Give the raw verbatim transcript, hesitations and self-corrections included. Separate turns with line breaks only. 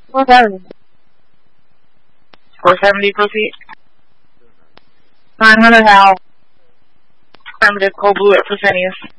four seventy.
four seventy, proceed.
nine hundred Hal.
Affirmative, code blue at Fresenius.